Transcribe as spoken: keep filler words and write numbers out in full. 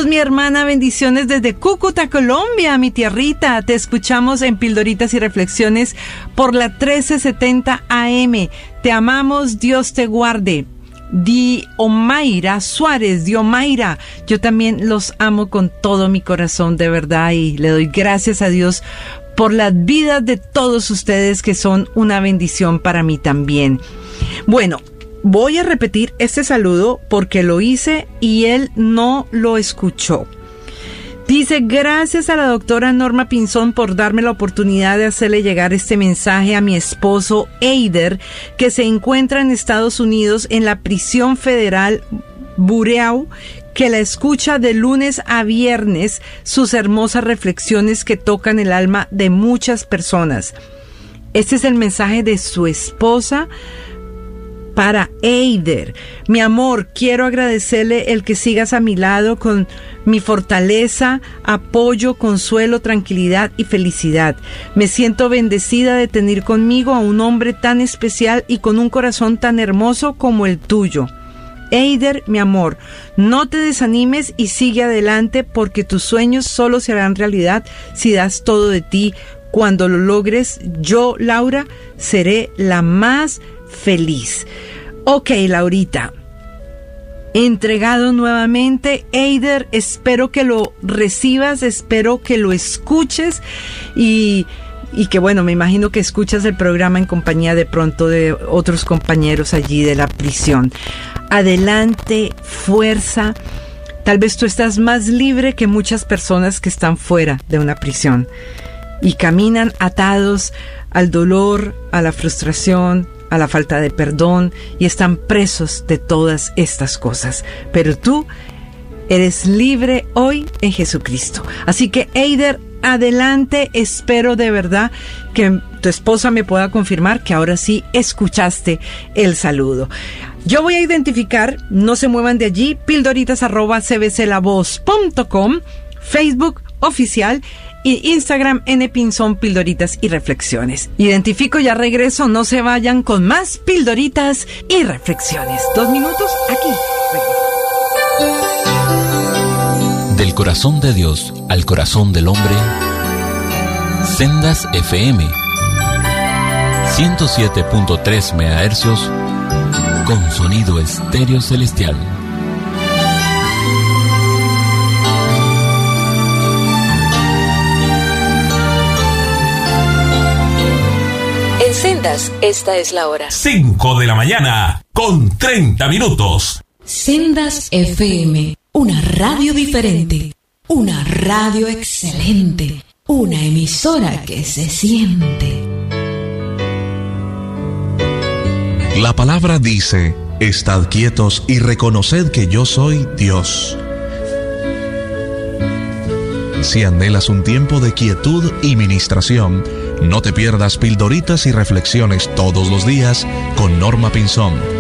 mi hermana, bendiciones desde Cúcuta, Colombia, mi tierrita. Te escuchamos en Pildoritas y Reflexiones por la trece setenta A M. Te amamos, Dios te guarde. Diomaira Suárez, Diomaira, yo también los amo con todo mi corazón, de verdad, y le doy gracias a Dios por las vidas de todos ustedes que son una bendición para mí también. Bueno, voy a repetir este saludo porque lo hice y él no lo escuchó. Dice: gracias a la doctora Norma Pinzón por darme la oportunidad de hacerle llegar este mensaje a mi esposo Eider, que se encuentra en Estados Unidos en la prisión federal Bureau, que la escucha de lunes a viernes sus hermosas reflexiones que tocan el alma de muchas personas. Este es el mensaje de su esposa para Eider. Mi amor, quiero agradecerle el que sigas a mi lado con mi fortaleza, apoyo, consuelo, tranquilidad y felicidad. Me siento bendecida de tener conmigo a un hombre tan especial y con un corazón tan hermoso como el tuyo. Eider, mi amor, no te desanimes y sigue adelante, porque tus sueños solo se harán realidad si das todo de ti. Cuando lo logres, yo, Laura, seré la más feliz. Ok, Laurita, entregado nuevamente. Eider, espero que lo recibas, espero que lo escuches y, y que, bueno, me imagino que escuchas el programa en compañía de pronto de otros compañeros allí de la prisión. Adelante, fuerza. Tal vez tú estás más libre que muchas personas que están fuera de una prisión y caminan atados al dolor, a la frustración, a la falta de perdón, y están presos de todas estas cosas. Pero tú eres libre hoy en Jesucristo. Así que, Eider, adelante. Espero de verdad que tu esposa me pueda confirmar que ahora sí escuchaste el saludo. Yo voy a identificar, no se muevan de allí, pildoritas arroba c b c la voz punto com, Facebook oficial y Instagram N Pinzón Pildoritas y Reflexiones. Identifico, ya regreso, no se vayan con más Pildoritas y Reflexiones. Dos minutos aquí. Del corazón de Dios al corazón del hombre, Sendas F M, ciento siete punto tres megahercios, con sonido estéreo celestial. En Sendas, esta es la hora. cinco de la mañana, con treinta minutos. Sendas F M, una radio diferente, una radio excelente, una emisora que se siente. La palabra dice: estad quietos y reconoced que yo soy Dios. Si anhelas un tiempo de quietud y ministración, no te pierdas Pildoritas y Reflexiones todos los días con Norma Pinzón.